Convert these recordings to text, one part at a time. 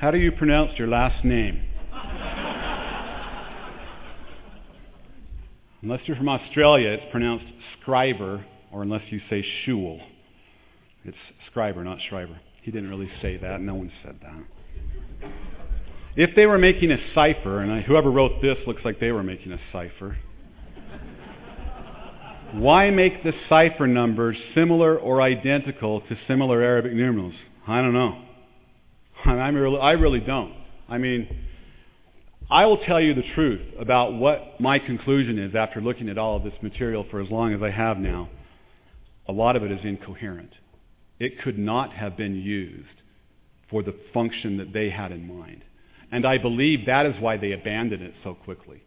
How do you pronounce your last name? Unless you're from Australia, it's pronounced Scriber, or unless you say Shul. It's Scriber, not Schreiber. He didn't really say that. No one said that. If they were making a cipher, and whoever wrote this looks like they were making a cipher, why make the cipher numbers similar or identical to similar Arabic numerals? I don't know. I really don't. I mean, I will tell you the truth about what my conclusion is after looking at all of this material for as long as I have now. A lot of it is incoherent. It could not have been used for the function that they had in mind. And I believe that is why they abandoned it so quickly.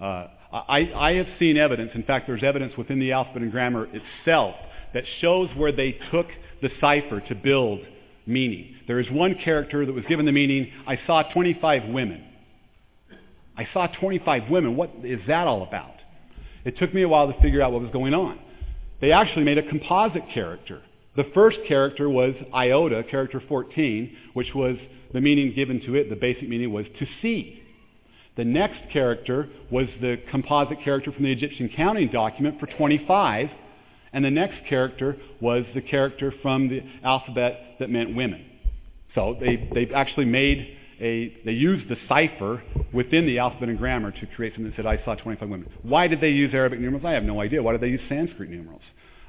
I have seen evidence, in fact there's evidence within the alphabet and grammar itself that shows where they took the cipher to build meaning. There is one character that was given the meaning, I saw 25 women. I saw 25 women. What is that all about? It took me a while to figure out what was going on. They actually made a composite character. The first character was iota, character 14, which was the meaning given to it. The basic meaning was to see. The next character was the composite character from the Egyptian counting document for 25, and the next character was the character from the alphabet that meant women. So they actually made they used the cipher within the alphabet and grammar to create something that said, I saw 25 women. Why did they use Arabic numerals? I have no idea. Why did they use Sanskrit numerals?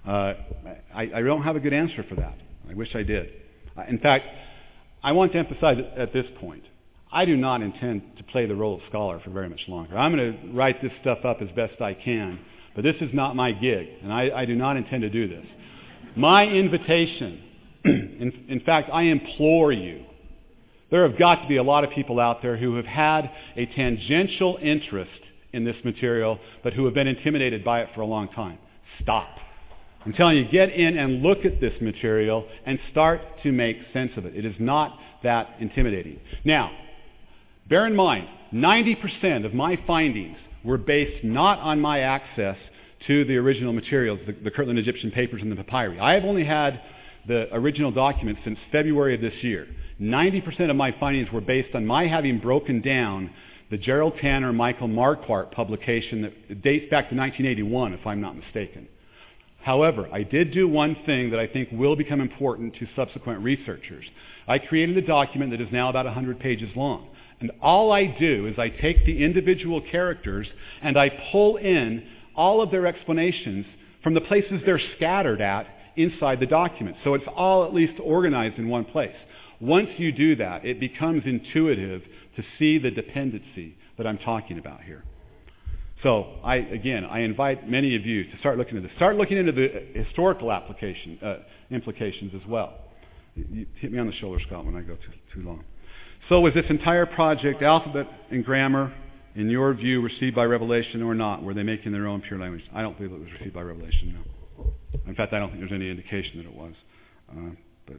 I don't have a good answer for that. I wish I did. In fact, I want to emphasize at this point, I do not intend to play the role of scholar for very much longer. I'm going to write this stuff up as best I can, but this is not my gig, and I do not intend to do this. My invitation, in fact, I implore you, there have got to be a lot of people out there who have had a tangential interest in this material, but who have been intimidated by it for a long time. Stop. I'm telling you, get in and look at this material and start to make sense of it. It is not that intimidating. Now, bear in mind, 90% of my findings were based not on my access to the original materials, the Kirtland Egyptian papers and the papyri. I have only had the original documents since February of this year. 90% of my findings were based on my having broken down the Gerald Tanner Michael Marquardt publication that dates back to 1981, if I'm not mistaken. However, I did do one thing that I think will become important to subsequent researchers. I created a document that is now about 100 pages long. And all I do is I take the individual characters and I pull in all of their explanations from the places they're scattered at inside the document. So it's all at least organized in one place. Once you do that, it becomes intuitive to see the dependency that I'm talking about here. So, I invite many of you to start looking at this. Start looking into the historical implications as well. You hit me on the shoulder, Scott, when I go too long. So was this entire project, alphabet and grammar, in your view, received by revelation or not? Were they making their own pure language? I don't believe it was received by revelation, no. In fact, I don't think there's any indication that it was. But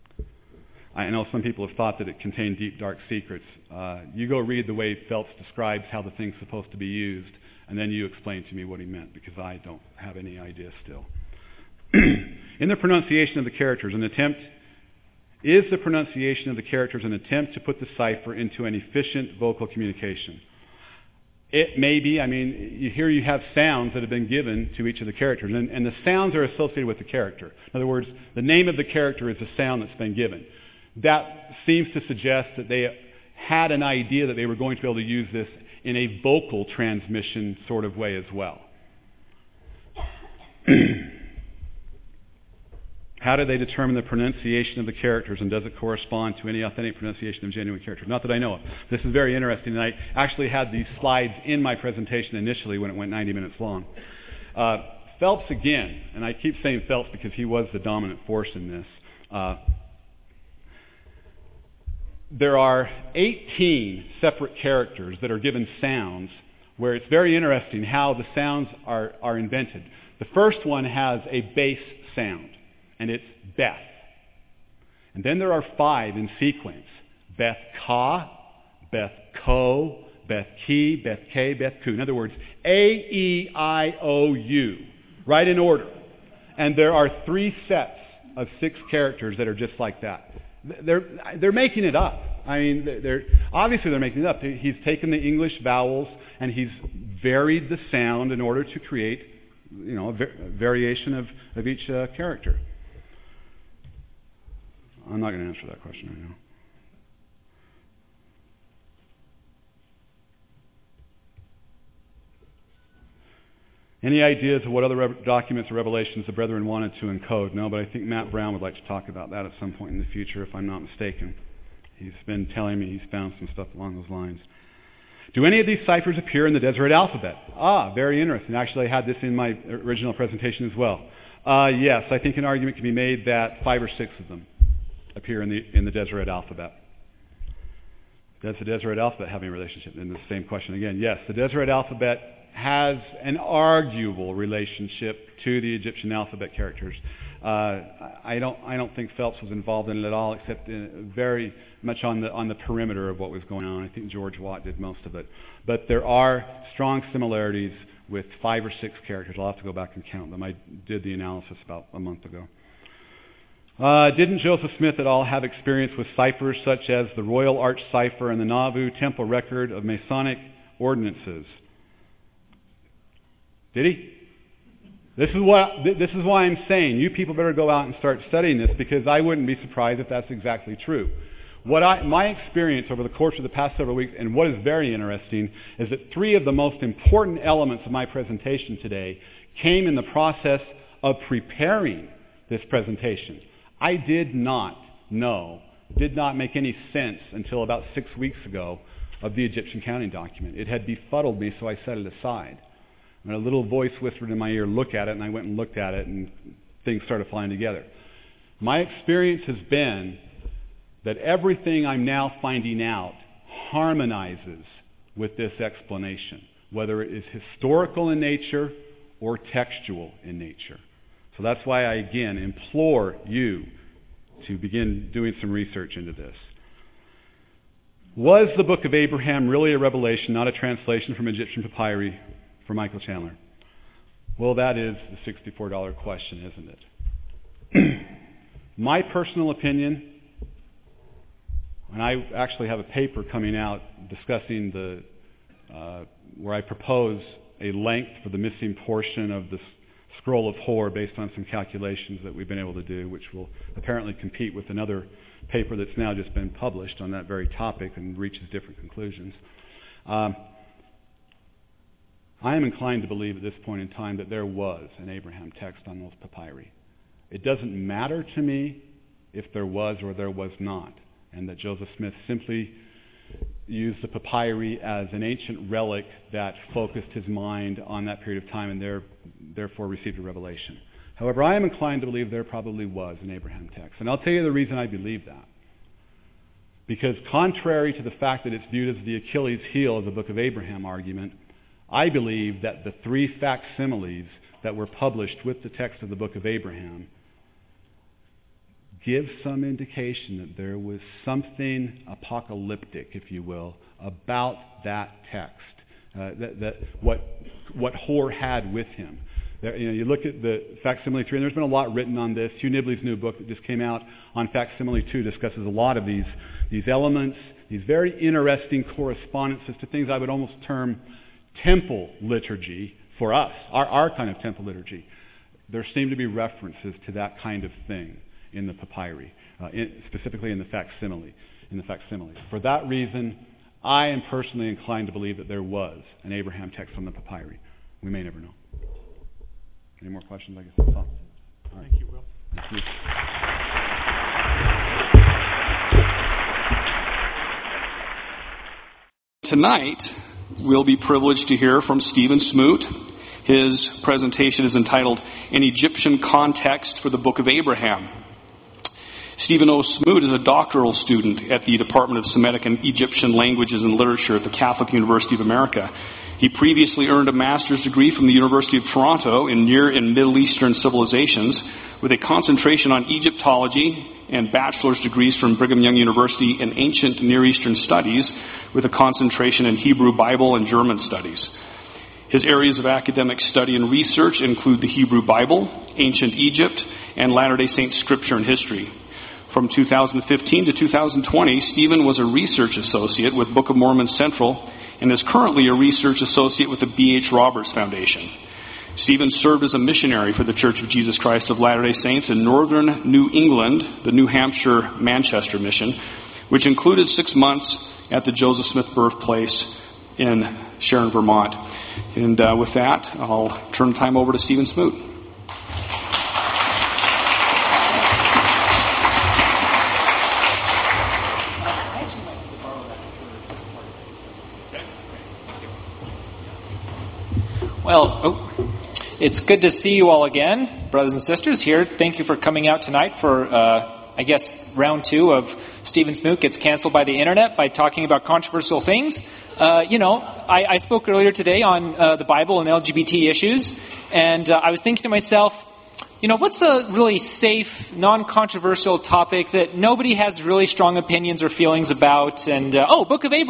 I know some people have thought that it contained deep, dark secrets. You go read the way Phelps describes how the thing's supposed to be used, and then you explain to me what he meant, because I don't have any idea still. In the pronunciation of the characters, is the pronunciation of the characters an attempt to put the cipher into an efficient vocal communication? It may be. I mean, you have sounds that have been given to each of the characters, and the sounds are associated with the character. In other words, the name of the character is the sound that's been given. That seems to suggest that they had an idea that they were going to be able to use this in a vocal transmission sort of way as well. How do they determine the pronunciation of the characters, and does it correspond to any authentic pronunciation of genuine characters? Not that I know of. This is very interesting, and I actually had these slides in my presentation initially when it went 90 minutes long. Phelps again, and I keep saying Phelps because he was the dominant force in this. There are 18 separate characters that are given sounds where it's very interesting how the sounds are invented. The first one has a bass sound, and it's Beth. And then there are 5 in sequence. Beth Ka, Beth Ko, Beth Ki, Beth K, Beth Ku. In other words, A, E, I, O, U, right in order. And there are 3 sets of 6 characters that are just like that. They're making it up. I mean, obviously they're making it up. He's taken the English vowels and he's varied the sound in order to create, a variation of each character. I'm not going to answer that question right now. Any ideas of what other documents or revelations the brethren wanted to encode? No, but I think Matt Brown would like to talk about that at some point in the future, if I'm not mistaken. He's been telling me he's found some stuff along those lines. Do any of these ciphers appear in the Deseret alphabet? Very interesting. Actually, I had this in my original presentation as well. Yes, I think an argument can be made that 5 or 6 of them appear in the Deseret alphabet. Does the Deseret alphabet have any relationship? And the same question again. Yes, the Deseret alphabet has an arguable relationship to the Egyptian alphabet characters. I don't think Phelps was involved in it at all, except very much on the perimeter of what was going on. I think George Watt did most of it. But there are strong similarities with 5 or 6 characters. I'll have to go back and count them. I did the analysis about a month ago. Didn't Joseph Smith at all have experience with ciphers such as the Royal Arch Cipher and the Nauvoo Temple Record of Masonic Ordinances? Did he? This is why I'm saying you people better go out and start studying this, because I wouldn't be surprised if that's exactly true. My experience over the course of the past several weeks, and what is very interesting, is that 3 of the most important elements of my presentation today came in the process of preparing this presentation. I did not make any sense until about 6 weeks ago of the Egyptian counting document. It had befuddled me, so I set it aside. And a little voice whispered in my ear, look at it, and I went and looked at it, and things started flying together. My experience has been that everything I'm now finding out harmonizes with this explanation, whether it is historical in nature or textual in nature. So that's why I, again, implore you to begin doing some research into this. Was the Book of Abraham really a revelation, not a translation from Egyptian papyri? For Michael Chandler. Well, that is the $64 question, isn't it? My personal opinion, and I actually have a paper coming out discussing where I propose a length for the missing portion of the scroll of Hor based on some calculations that we've been able to do, which will apparently compete with another paper that's now just been published on that very topic and reaches different conclusions. I am inclined to believe at this point in time that there was an Abraham text on those papyri. It doesn't matter to me if there was or there was not, and that Joseph Smith simply used the papyri as an ancient relic that focused his mind on that period of time and therefore received a revelation. However, I am inclined to believe there probably was an Abraham text. And I'll tell you the reason I believe that. Because contrary to the fact that it's viewed as the Achilles heel of the Book of Abraham argument, I believe that the 3 facsimiles that were published with the text of the Book of Abraham give some indication that there was something apocalyptic, if you will, about that text, what Hor had with him. You look at the facsimile 3, and there's been a lot written on this. Hugh Nibley's new book that just came out on facsimile 2 discusses a lot of these elements, these very interesting correspondences to things I would almost term temple liturgy for us, our kind of temple liturgy. There seem to be references to that kind of thing in the papyri, specifically in the facsimile. For that reason, I am personally inclined to believe that there was an Abraham text on the papyri. We may never know. Any more questions? I guess that's all. Right. Thank you, Will. Thank you. Tonight, we'll be privileged to hear from Stephen Smoot. His presentation is entitled An Egyptian Context for the Book of Abraham. Stephen O. Smoot is a doctoral student at the Department of Semitic and Egyptian Languages and Literature at the Catholic University of America. He previously earned a master's degree from the University of Toronto in Near and Middle Eastern Civilizations with a concentration on Egyptology and bachelor's degrees from Brigham Young University in Ancient Near Eastern Studies with a concentration in Hebrew Bible and German Studies. His areas of academic study and research include the Hebrew Bible, Ancient Egypt, and Latter-day Saint Scripture and History. From 2015 to 2020, Stephen was a research associate with Book of Mormon Central and is currently a research associate with the B.H. Roberts Foundation. Stephen served as a missionary for the Church of Jesus Christ of Latter-day Saints in northern New England, the New Hampshire Manchester mission, which included 6 months at the Joseph Smith birthplace in Sharon, Vermont. And with that, I'll turn the time over to Stephen Smoot. Well, it's good to see you all again, brothers and sisters here. Thank you for coming out tonight for, I guess, round 2 of Stephen Smoot Gets Canceled by the Internet by talking about controversial things. I spoke earlier today on the Bible and LGBT issues, and I was thinking to myself, what's a really safe, non-controversial topic that nobody has really strong opinions or feelings about? And, Book of Abraham.